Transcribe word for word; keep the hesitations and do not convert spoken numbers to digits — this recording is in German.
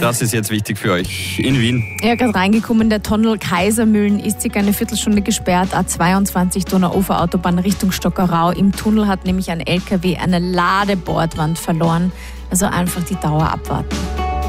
Das ist jetzt wichtig für euch in Wien. Ja, gerade reingekommen, der Tunnel Kaisermühlen ist circa eine Viertelstunde gesperrt. A zweiundzwanzig Donauufer-Autobahn Richtung Stockerau. Im Tunnel hat nämlich ein L K W eine Ladebordwand verloren. Also einfach die Dauer abwarten.